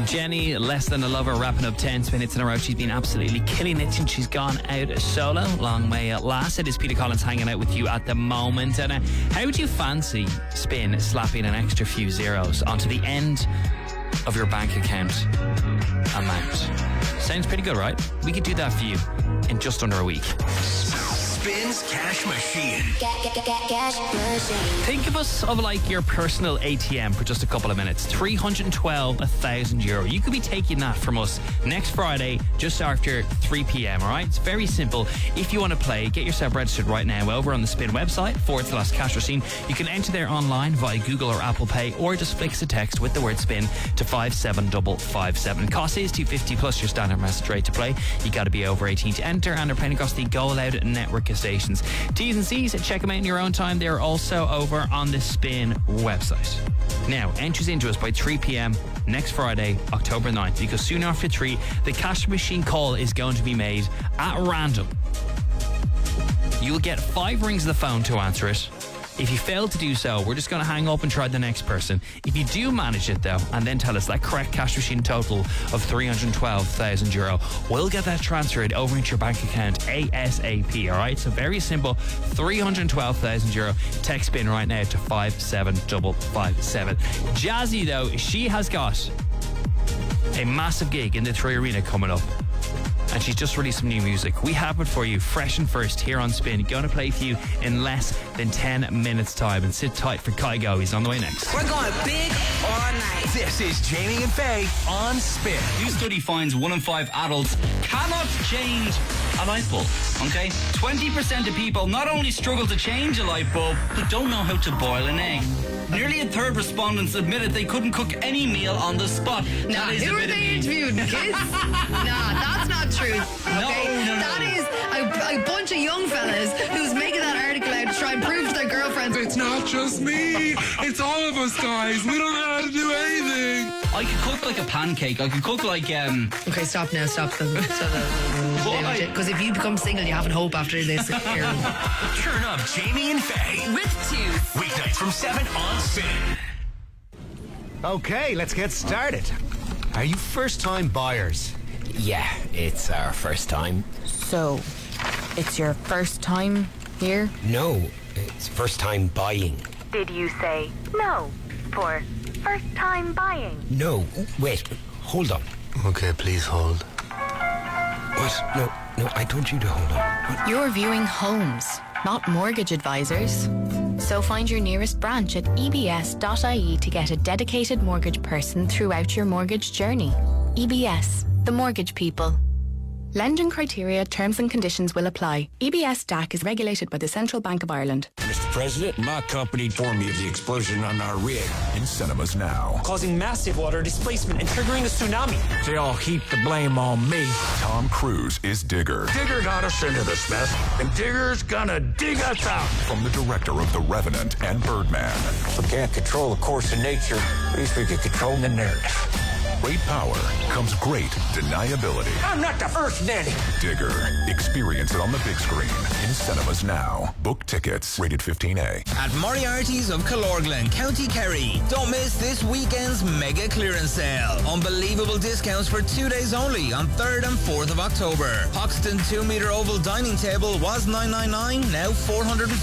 Jenny, Less Than a Lover, wrapping up 10 spin hits in a row. She's been absolutely killing it since she's gone out solo. Long may it last. It is Peter Collins hanging out with you at the moment. And how would you fancy Spin slapping an extra few zeros onto the end of your bank account amount? Sounds pretty good, right? We could do that for you in just under a week. Spin's Cash Machine. Cash machine. Think of us of like your personal ATM for just a couple of minutes. 312,000 euro. You could be taking that from us next Friday just after 3 p.m. All right, it's very simple. If you want to play, get yourself registered right now over on the Spin website /Cash Machine. You can enter there online via Google or Apple Pay, or just flick a text with the word Spin to 57557. Cost is $2.50 plus your standard message rate to play. You got to be over 18 to enter, and they're playing across the Go Loud network stations. T's and C's, check them out in your own time. They're also over on the Spin website. Now, entries into us by 3 p.m. next Friday, October 9th, because soon after 3, the Cash Machine call is going to be made at random. You'll get 5 rings of the phone to answer it. If you fail to do so, we're just going to hang up and try the next person. If you do manage it, though, and then tell us that correct Cash Machine total of 312,000 euro, we'll get that transferred over into your bank account ASAP, all right? So very simple, 312,000 euro. Text Spin right now to 57557. Jazzy, though, she has got a massive gig in the 3 Arena coming up. And she's just released some new music. We have it for you, fresh and first, here on Spin. Going to play for you in less than 10 minutes' time. And sit tight for Kygo. He's on the way next. We're going big or night. This is Jamie and Faye on Spin. New study finds 1 in 5 adults cannot change a light bulb. Okay? 20% of people not only struggle to change a light bulb, but don't know how to boil an egg. Nearly a third respondents admitted they couldn't cook any meal on the spot. Nah, who are they interviewing? Kids? Nah, that's not true. Okay? No. That is a bunch of young fellas who's making that article out to try and prove to their girlfriends. It's not just me. It's all of us, guys. We don't know how to do anything. I could cook like a pancake. I could cook like Okay, stop now, stop. Because if you become single, you haven't hope after this. Turn up Jamie and Faye With Tooth. weeknights from 7 on Spin. Okay, let's get started. Are you first-time buyers? Yeah, it's our first time. So, it's your first time here? No, it's first time buying. Did you say no for first time buying? No, wait, hold on. Okay, please hold. What? No, I told you to hold on. What? You're viewing homes, not mortgage advisors. So find your nearest branch at ebs.ie to get a dedicated mortgage person throughout your mortgage journey. EBS, the mortgage people. Lending criteria, terms and conditions will apply. EBS DAC is regulated by the Central Bank of Ireland. Mr. President, my company informed me of the explosion on our rig. In cinemas now. Causing massive water displacement and triggering a tsunami. They all heap the blame on me. Tom Cruise is Digger. Digger got us into this mess, and Digger's gonna dig us out. From the director of The Revenant and Birdman. We can't control the course of nature. At least we can control the narrative. Great power comes great deniability. I'm not the first nanny. Digger. Experience it on the big screen. In cinemas now. Book tickets. Rated 15A. At Moriarty's of Killorglin, County Kerry. Don't miss this weekend's mega clearance sale. Unbelievable discounts for 2 days only on 3rd and 4th of October. Hoxton 2-metre oval dining table was $999, now $450.